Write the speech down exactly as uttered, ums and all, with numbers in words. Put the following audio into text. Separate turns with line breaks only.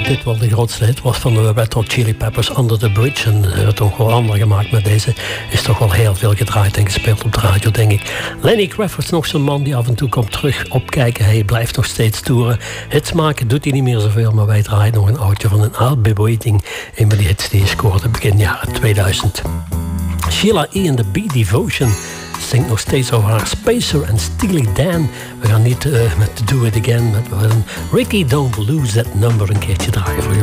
dit wel de grootste hit was van de Red Hot Chili Peppers, Under the Bridge. En er werd ook wel andere gemaakt, maar deze is toch wel heel veel gedraaid en gespeeld op de radio, denk ik. Lenny Kravitz is nog zo'n man die af en toe komt terug opkijken. Hij blijft nog steeds toeren. Hits maken doet hij niet meer zoveel, maar wij draaien nog een oudje van een I'll Be Waiting. Een van die hits die hij scoorde begin jaren tweeduizend. Sheila E. en de B-Devotion zingt nog steeds over haar Spacer en Steely Dan. We gaan niet uh, met Do It Again, met Ricky Don't Lose That Number een keertje draaien voor jullie.